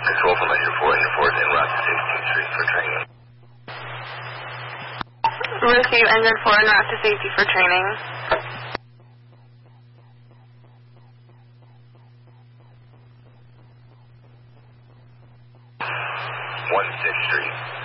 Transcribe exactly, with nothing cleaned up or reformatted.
Control from Measure four, Engine four is en route to sixteenth Street for training. Receive Engine four en route to safety for training. one sixth Street.